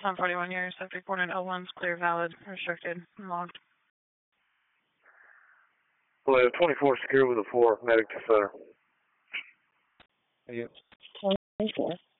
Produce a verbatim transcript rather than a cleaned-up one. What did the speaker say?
ten forty-one here, subject reported oh one's clear, valid, restricted, and logged. Hello, twenty-four secure with a four, medic to center. Yep. twenty-four.